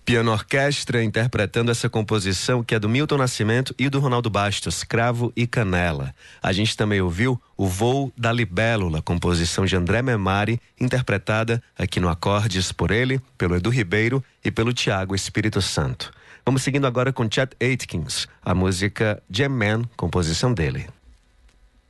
Piano Orquestra interpretando essa composição que é do Milton Nascimento e do Ronaldo Bastos, Cravo e Canela. A gente também ouviu O Voo da Libélula, composição de André Memari, interpretada aqui no Acordes por ele, pelo Edu Ribeiro e pelo Tiago Espírito Santo. Vamos seguindo agora com Chet Atkins, a música Jam Man, composição dele.